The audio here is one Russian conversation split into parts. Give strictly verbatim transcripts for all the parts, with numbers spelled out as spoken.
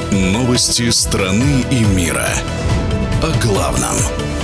Новости страны и мира. О главном.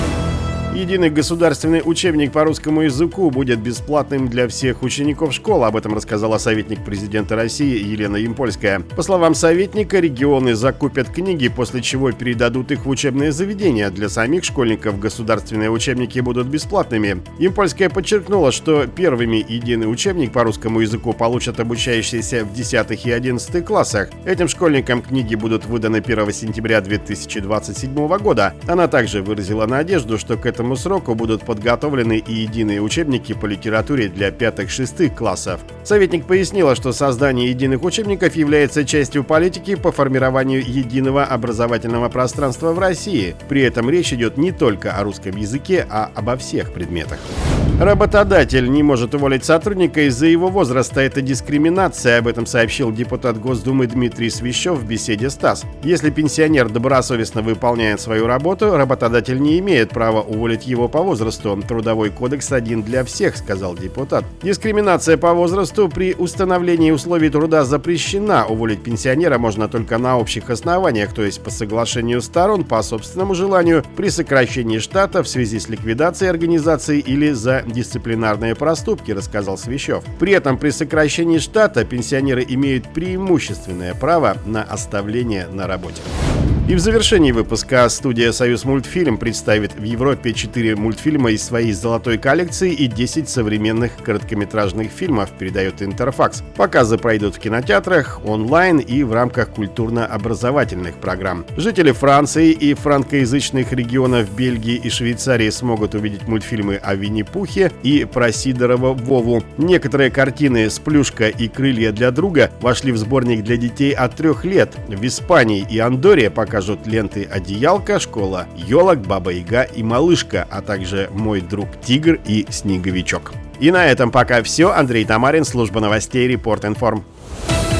Единый государственный учебник по русскому языку будет бесплатным для всех учеников школ. Об этом рассказала советник президента России Елена Ямпольская. По словам советника, регионы закупят книги, после чего передадут их в учебные заведения. Для самих школьников государственные учебники будут бесплатными. Ямпольская подчеркнула, что первыми единый учебник по русскому языку получат обучающиеся в десятых и одиннадцатых классах. Этим школьникам книги будут выданы первого сентября две тысячи двадцать седьмого года. Она также выразила надежду, что к этому сроку будут подготовлены и единые учебники по литературе для пятых-шестых классов. Советник пояснила, что создание единых учебников является частью политики по формированию единого образовательного пространства в России. При этом речь идет не только о русском языке, а обо всех предметах. Работодатель не может уволить сотрудника из-за его возраста. Это дискриминация. Об этом сообщил депутат Госдумы Дмитрий Свищев в беседе с ТАСС. Если пенсионер добросовестно выполняет свою работу, работодатель не имеет права уволить его по возрасту. Трудовой кодекс один для всех, сказал депутат. Дискриминация по возрасту при установлении условий труда запрещена. Уволить пенсионера можно только на общих основаниях, то есть по соглашению сторон, по собственному желанию, при сокращении штата в связи с ликвидацией организации или за дисциплинарные проступки, рассказал Свищев. При этом при сокращении штата пенсионеры имеют преимущественное право на оставление на работе. И в завершении выпуска студия «Союзмультфильм» представит в Европе четыре мультфильма из своей золотой коллекции и десять современных короткометражных фильмов, передает Интерфакс. Показы пройдут в кинотеатрах, онлайн и в рамках культурно-образовательных программ. Жители Франции и франкоязычных регионов Бельгии и Швейцарии смогут увидеть мультфильмы о Винни-Пухе и про Сидорова Вову. Некоторые картины «Сплюшка» и «Крылья для друга» вошли в сборник для детей от трех лет. В Испании и Андорре покажут ленты «Одеялка», «Школа елок», «Баба-Яга» и «Малышка», а также «Мой друг Тигр» и «Снеговичок». И на этом пока все. Андрей Тамарин, служба новостей Репорт Информ.